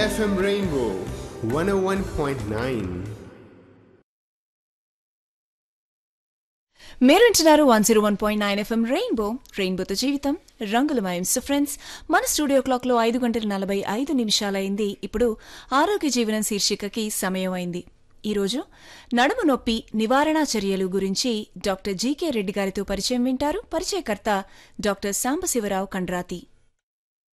FM Rainbow 101.9. మీరు వింటున్నారు 101.9 FM రెయిన్బోతో జీవితం రంగులమయం. సో ఫ్రెండ్స్, మన స్టూడియో క్లాక్లో 5:45 అయింది. ఇప్పుడు ఆరోగ్య జీవనం శీర్షికకి సమయం అయింది. ఈరోజు నడుము నొప్పి నివారణా చర్యలు గురించి డాక్టర్ జీకే రెడ్డి గారితో పరిచయం వింటారు. పరిచయకర్త డాక్టర్ సాంబశివరావు కండ్రాతి.